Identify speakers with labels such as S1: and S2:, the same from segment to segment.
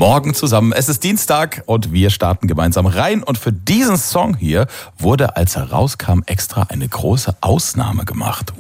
S1: Morgen zusammen. Es ist Dienstag und wir starten gemeinsam rein. Und für diesen Song hier wurde, als er rauskam, extra eine große Ausnahme gemacht.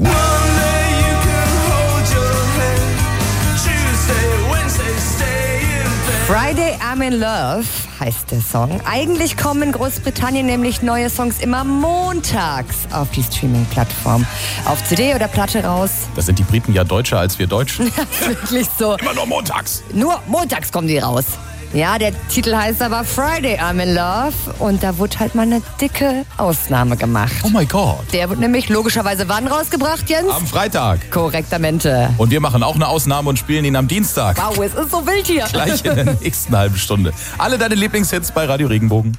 S2: Friday I'm in Love heißt der Song. Eigentlich kommen in Großbritannien nämlich neue Songs immer montags auf die Streaming-Plattform. Auf CD oder Platte raus.
S1: Das sind die Briten ja deutscher als wir Deutschen.
S2: Wirklich so.
S1: Immer nur montags.
S2: Nur montags kommen die raus. Ja, der Titel heißt aber Friday I'm in Love und da wurde halt mal eine dicke Ausnahme gemacht.
S1: Oh mein Gott.
S2: Der wird nämlich logischerweise wann rausgebracht, Jens?
S1: Am Freitag.
S2: Korrektamente.
S1: Und wir machen auch eine Ausnahme und spielen ihn am Dienstag.
S2: Wow, es ist so wild hier.
S1: Gleich in der nächsten halben Stunde. Alle deine Lieblingshits bei Radio Regenbogen.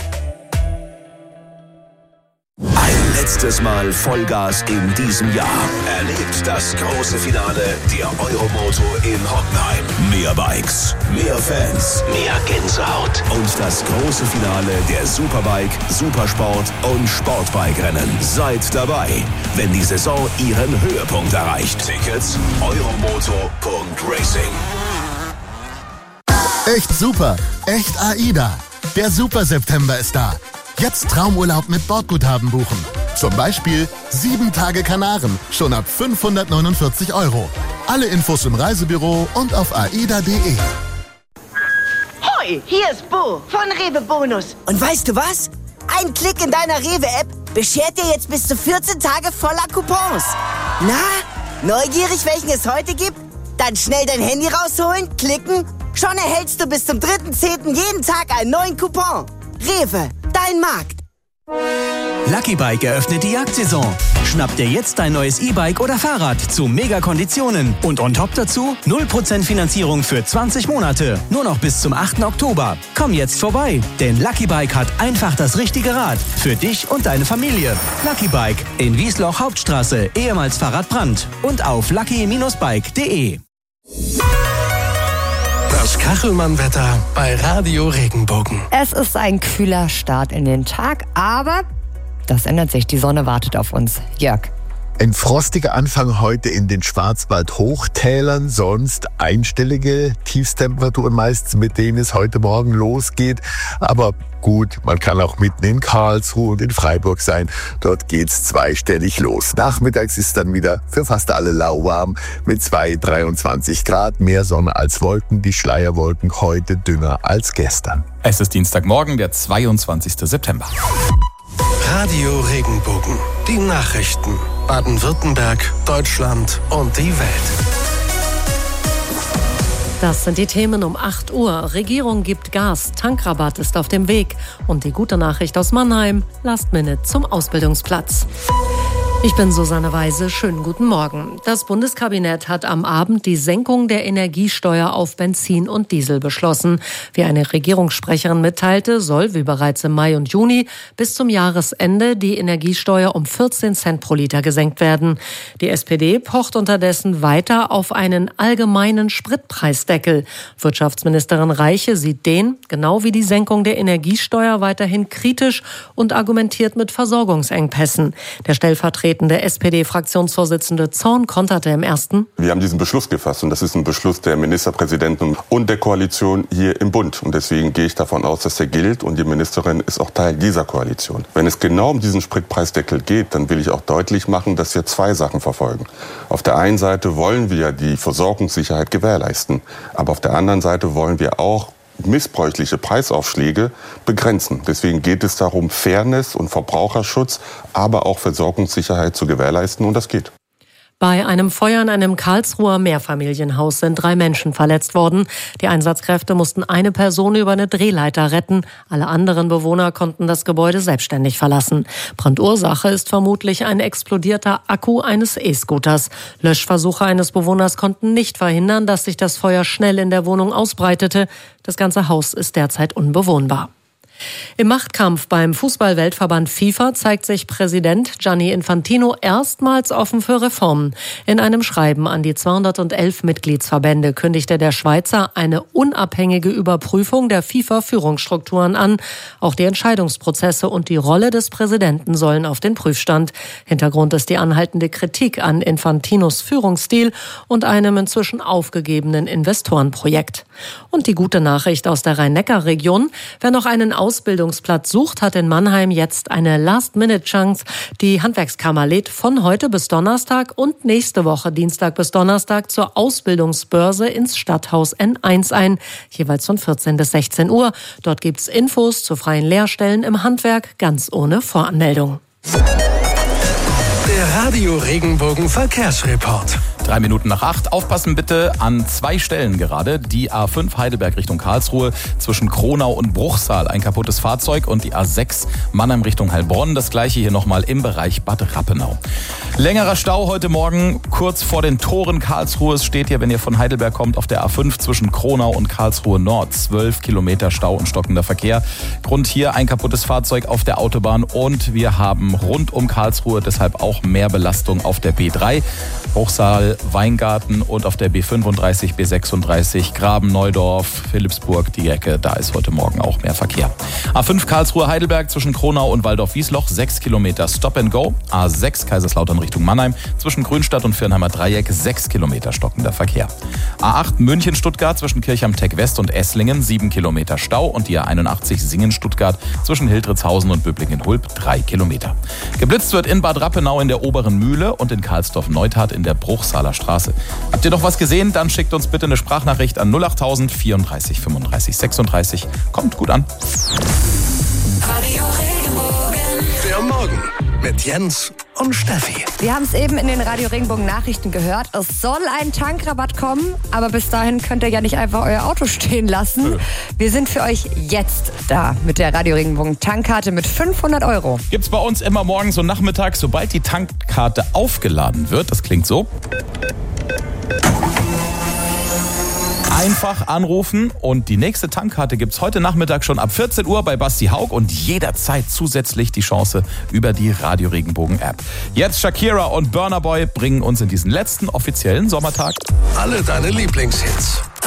S3: Ein letztes Mal Vollgas in diesem Jahr. Erlebt das große Finale der Euromoto in Hockenheim. Mehr Bikes, mehr Fans, mehr Gänsehaut. Und das große Finale der Superbike, Supersport und Sportbike-Rennen. Seid dabei, wenn die Saison ihren Höhepunkt erreicht. Tickets euromoto.racing.
S4: Echt super, echt AIDA. Der Super September ist da. Jetzt Traumurlaub mit Bordguthaben buchen. Zum Beispiel 7 Tage Kanaren, schon ab 549 €. Alle Infos im Reisebüro und auf aida.de.
S5: Hoi, hier ist Bo von Rewe Bonus. Und weißt du was? Ein Klick in deiner Rewe-App beschert dir jetzt bis zu 14 Tage voller Coupons. Na, neugierig, welchen es heute gibt? Dann schnell dein Handy rausholen, klicken. Schon erhältst du bis zum 3.10. jeden Tag einen neuen Coupon. Rewe, dein Markt.
S6: Lucky Bike eröffnet die Jagdsaison. Schnapp dir jetzt dein neues E-Bike oder Fahrrad zu Mega-Konditionen. Und on top dazu 0% Finanzierung für 20 Monate. Nur noch bis zum 8. Oktober. Komm jetzt vorbei, denn Lucky Bike hat einfach das richtige Rad. Für dich und deine Familie. Lucky Bike in Wiesloch Hauptstraße, ehemals Fahrradbrand. Und auf lucky-bike.de.
S7: Das Kachelmann-Wetter bei Radio Regenbogen.
S2: Es ist ein kühler Start in den Tag, aber das ändert sich. Die Sonne wartet auf uns. Jörg.
S8: Ein frostiger Anfang heute in den Schwarzwald-Hochtälern, sonst einstellige Tiefstemperaturen meistens, mit denen es heute Morgen losgeht. Aber gut, man kann auch mitten in Karlsruhe und in Freiburg sein. Dort geht's zweistellig los. Nachmittags ist dann wieder für fast alle lauwarm mit 23 Grad. Mehr Sonne als Wolken, die Schleierwolken heute dünner als gestern.
S1: Es ist Dienstagmorgen, der 22. September.
S7: Radio Regenbogen. Die Nachrichten. Baden-Württemberg, Deutschland und die Welt.
S9: Das sind die Themen um 8 Uhr. Regierung gibt Gas, Tankrabatt ist auf dem Weg. Und die gute Nachricht aus Mannheim, Last Minute zum Ausbildungsplatz. Ich bin Susanne Weise, schönen guten Morgen. Das Bundeskabinett hat am Abend die Senkung der Energiesteuer auf Benzin und Diesel beschlossen. Wie eine Regierungssprecherin mitteilte, soll, wie bereits im Mai und Juni, bis zum Jahresende die Energiesteuer um 14 Cent pro Liter gesenkt werden. Die SPD pocht unterdessen weiter auf einen allgemeinen Spritpreisdeckel. Wirtschaftsministerin Reiche sieht den, genau wie die Senkung der Energiesteuer, weiterhin kritisch und argumentiert mit Versorgungsengpässen. Der stellvertretende SPD-Fraktionsvorsitzende Zorn konterte im Ersten:
S10: Wir haben diesen Beschluss gefasst und das ist ein Beschluss der Ministerpräsidenten und der Koalition hier im Bund. Und deswegen gehe ich davon aus, dass der gilt und die Ministerin ist auch Teil dieser Koalition. Wenn es genau um diesen Spritpreisdeckel geht, dann will ich auch deutlich machen, dass wir 2 Sachen verfolgen. Auf der einen Seite wollen wir die Versorgungssicherheit gewährleisten, aber auf der anderen Seite wollen wir auch missbräuchliche Preisaufschläge begrenzen. Deswegen geht es darum, Fairness und Verbraucherschutz, aber auch Versorgungssicherheit zu gewährleisten und das geht.
S9: Bei einem Feuer in einem Karlsruher Mehrfamilienhaus sind 3 Menschen verletzt worden. Die Einsatzkräfte mussten eine Person über eine Drehleiter retten. Alle anderen Bewohner konnten das Gebäude selbstständig verlassen. Brandursache ist vermutlich ein explodierter Akku eines E-Scooters. Löschversuche eines Bewohners konnten nicht verhindern, dass sich das Feuer schnell in der Wohnung ausbreitete. Das ganze Haus ist derzeit unbewohnbar. Im Machtkampf beim Fußball-Weltverband FIFA zeigt sich Präsident Gianni Infantino erstmals offen für Reformen. In einem Schreiben an die 211 Mitgliedsverbände kündigte der Schweizer eine unabhängige Überprüfung der FIFA-Führungsstrukturen an. Auch die Entscheidungsprozesse und die Rolle des Präsidenten sollen auf den Prüfstand. Hintergrund ist die anhaltende Kritik an Infantinos Führungsstil und einem inzwischen aufgegebenen Investorenprojekt. Und die gute Nachricht aus der Rhein-Neckar-Region: Wer noch einen Ausbildungsplatz sucht, hat in Mannheim jetzt eine Last-Minute-Chance. Die Handwerkskammer lädt von heute bis Donnerstag und nächste Woche Dienstag bis Donnerstag zur Ausbildungsbörse ins Stadthaus N1 ein, jeweils von 14 bis 16 Uhr. Dort gibt's Infos zu freien Lehrstellen im Handwerk, ganz ohne Voranmeldung.
S7: Der Radio Regenbogen Verkehrsreport.
S1: 3 Minuten nach 8. Aufpassen bitte an 2 Stellen gerade. Die A5 Heidelberg Richtung Karlsruhe zwischen Kronau und Bruchsal. Ein kaputtes Fahrzeug. Und die A6 Mannheim Richtung Heilbronn. Das gleiche hier nochmal im Bereich Bad Rappenau. Längerer Stau heute Morgen kurz vor den Toren Karlsruhes. Steht hier, wenn ihr von Heidelberg kommt, auf der A5 zwischen Kronau und Karlsruhe Nord. 12 Kilometer Stau und stockender Verkehr. Grund hier ein kaputtes Fahrzeug auf der Autobahn. Und wir haben rund um Karlsruhe deshalb auch mehr Belastung auf der B3. Bruchsal, Weingarten und auf der B35, B36, Graben, Neudorf, Philippsburg, die Ecke, da ist heute Morgen auch mehr Verkehr. A5 Karlsruhe-Heidelberg zwischen Kronau und Waldorf-Wiesloch, 6 Kilometer Stop and Go. A6 Kaiserslautern Richtung Mannheim zwischen Grünstadt und Viernheimer Dreieck, 6 Kilometer stockender Verkehr. A8 München-Stuttgart zwischen Kirchheim-Tech-West und Esslingen, 7 Kilometer Stau. Und die A81 Singen-Stuttgart zwischen Hildritzhausen und Böblingen-Hulb, 3 Kilometer. Geblitzt wird in Bad Rappenau in der Oberen Mühle und in Karlsdorf-Neustadt in der Bruchsaler Straße. Habt ihr noch was gesehen? Dann schickt uns bitte eine Sprachnachricht an 08000 34 35 36. Kommt gut an.
S7: Radio Regenbogen. Der Morgen mit Jens und Steffi.
S2: Wir haben es eben in den Radio Regenbogen Nachrichten gehört. Es soll ein Tankrabatt kommen, aber bis dahin könnt ihr ja nicht einfach euer Auto stehen lassen. Wir sind für euch jetzt da mit der Radio Regenbogen Tankkarte mit 500 €.
S1: Gibt's bei uns immer morgens und nachmittags, sobald die Tankkarte aufgeladen wird. Das klingt so. Einfach anrufen und die nächste Tankkarte gibt's heute Nachmittag schon ab 14 Uhr bei Basti Haug und jederzeit zusätzlich die Chance über die Radio Regenbogen App. Jetzt Shakira und Burna Boy bringen uns in diesen letzten offiziellen Sommertag
S7: Alle deine Lieblingshits.